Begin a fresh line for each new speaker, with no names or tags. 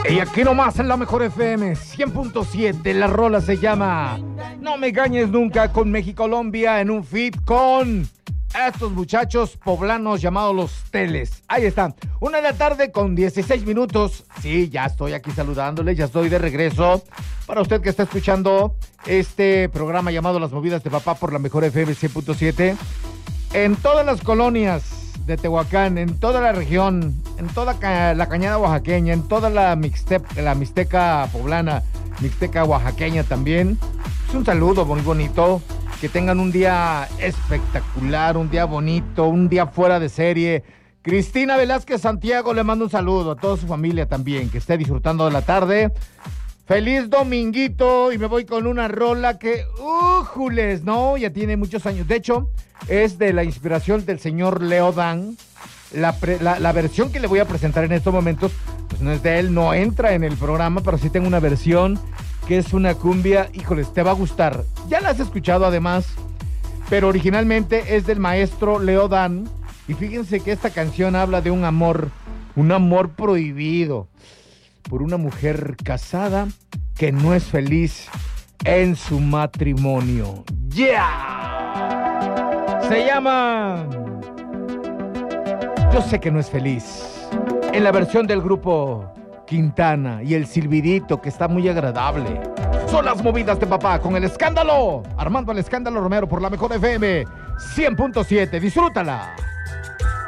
Y aquí nomás en la mejor FM 100.7, la rola se llama No me engañes nunca, con Mexicolombia en un feat con estos muchachos poblanos llamados Los Teles. Ahí están, 1:00 con 16 minutos. Sí, ya estoy aquí saludándoles, ya estoy de regreso. Para usted que está escuchando este programa llamado Las Movidas de Papá por la mejor FM 100.7, en todas las colonias de Tehuacán, en toda la región, en toda la cañada oaxaqueña, en toda la mixteca poblana, mixteca oaxaqueña también. Es un saludo muy bonito, que tengan un día espectacular, un día bonito, un día fuera de serie. Cristina Velázquez Santiago le mando un saludo a toda su familia también, que esté disfrutando de la tarde. Feliz dominguito, y me voy con una rola que, ¡újules! No, ya tiene muchos años. De hecho, es de la inspiración del señor Leo Dan. La versión que le voy a presentar en estos momentos, pues no es de él, no entra en el programa, pero sí tengo una versión que es una cumbia, híjoles, te va a gustar. Ya la has escuchado además, pero originalmente es del maestro Leo Dan. Y fíjense que esta canción habla de un amor prohibido por una mujer casada que no es feliz en su matrimonio. ¡Yeah! Se llama Yo sé que no es feliz, en la versión del grupo Quintana, y el silbidito que está muy agradable. Son las movidas de papá con el escándalo, Armando el Escándalo Romero por la mejor FM 100.7. Disfrútala.